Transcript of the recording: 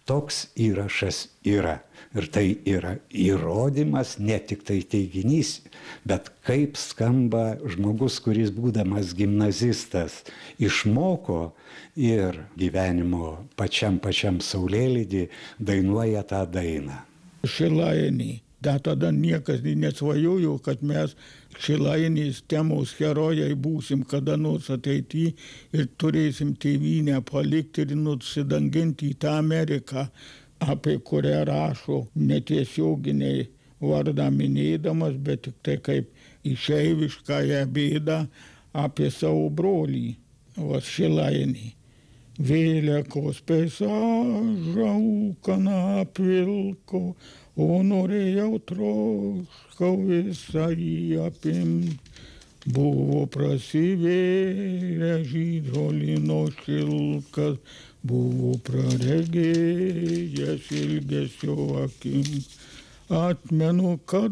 toks įrašas yra. Ir tai yra įrodymas, ne tik tai teiginys, bet kaip skamba žmogus, kuris būdamas gimnazistas išmoko ir gyvenimo pačiam saulėlydy dainuoja tą dainą. Šilainiai. Tada niekas nesvajojo, kad mes Šilainės temos herojai būsim kada nors ateityje ir turėsim tėvynę palikti ir nusidanginti į tą Ameriką, apie kurią rašo netiesioginiai vardą minėdamas, bet tik tai kaip išeiviškąją bėdą apie savo brolį, Šilainį. Velekos peizažą ūkaną apvilko, o norėjau troškau visą jį apimt. Buvo prasivėrę žydro lino šilkas, buvo praregėjęs ilgesio akim. Atmenu, kad